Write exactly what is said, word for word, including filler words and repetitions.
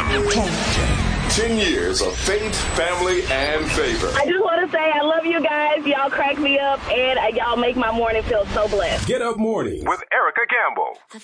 Ten years of faith, family, and favor. I just want to say I love you guys. Y'all crack me up, and y'all make my morning feel so blessed. Get Up Mornings with Erica Campbell.